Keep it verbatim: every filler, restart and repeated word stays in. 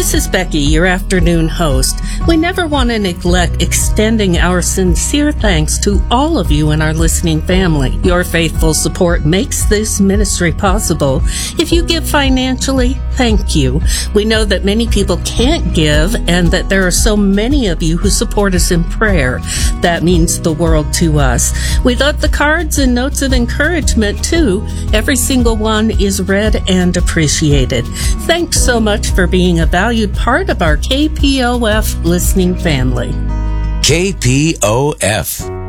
This is Becky, your afternoon host. We never want to neglect extending our sincere thanks to all of you in our listening family. Your faithful support makes this ministry possible. If you give financially, thank you. We know that many people can't give and that there are so many of you who support us in prayer. That means the world to us. We love the cards and notes of encouragement too. Every single one is read and appreciated. Thanks so much for being a valued part of our K P O F listening family. K P O F.